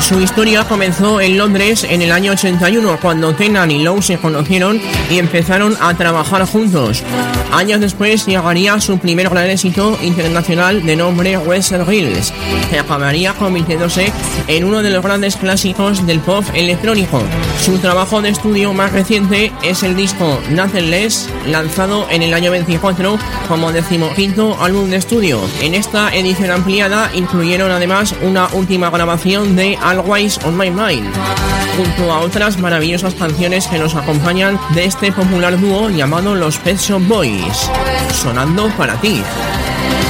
Su historia comenzó en Londres en el año 81, cuando Tennant y Lowe se conocieron y empezaron a trabajar juntos. Años después llegaría su primer gran éxito internacional de nombre Western Hills, que acabaría convirtiéndose en uno de los grandes clásicos del pop electrónico. Su trabajo de estudio más reciente es el disco Nothing Less, lanzado en el año 24 como 15º álbum de estudio. En esta edición ampliada incluyeron además una última grabación de Always on My Mind, junto a otras maravillosas canciones que nos acompañan de este popular dúo llamado los Pet Shop Boys, sonando para ti.